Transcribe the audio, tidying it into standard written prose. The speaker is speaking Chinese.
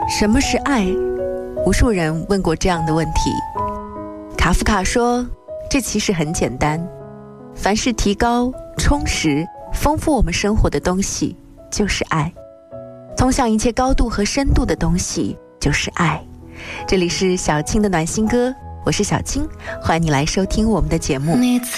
什么是爱？无数人问过这样的问题。卡夫卡说，这其实很简单，凡是提高、充实、丰富我们生活的东西就是爱，通向一切高度和深度的东西就是爱。这里是小青的暖心歌，我是小青，欢迎你来收听我们的节目。 你